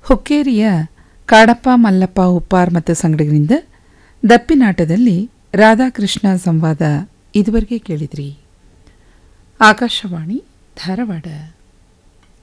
ಹುಕ್ಕೇರಿಯ ಕಾಡಪ್ಪ ಮಲ್ಲಪ್ಪ ಉಪ್ಪಾರ್ ಮತ್ತು ಸಂಗಡಿಗರಿಂದ ದಪ್ಪಿನಾಟದಲ್ಲಿ ರಾಧಾಕೃಷ್ಣ ಸಂವಾದ ಇದುವರೆಗೆ ಕೇಳಿದ್ರಿ. ಆಕಾಶವಾಣಿ ಧಾರವಾಡ.